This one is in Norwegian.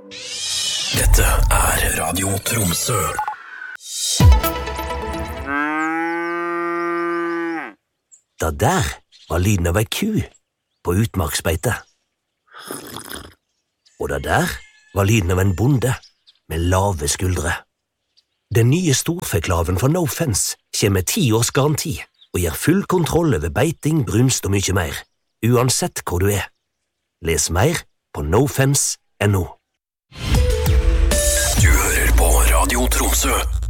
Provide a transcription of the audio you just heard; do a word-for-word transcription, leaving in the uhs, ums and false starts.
Dette er Radio Tromsø. Da der var lyden av ei ku på utmarksbeite. Og da der var lyden av en bonde med lave skuldre. Den nye storfeklaven fra No Fence kommer med ti års garanti og gir full kontroll over beiting, brunst og mye mer, uansett hvor du er. Les mer på nofence punktum no. Du hører på Radio Tromsø.